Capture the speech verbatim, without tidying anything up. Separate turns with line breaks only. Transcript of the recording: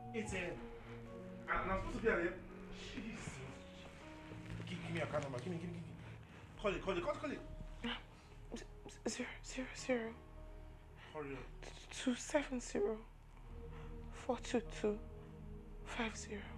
eight a m And I'm supposed to be at here. Jesus. Give, give me a card number. Give me, give me, give me. Call it, call it, call it, call it.
Zero, zero, zero.
Hurry up.
Two seven zero four two two five zero.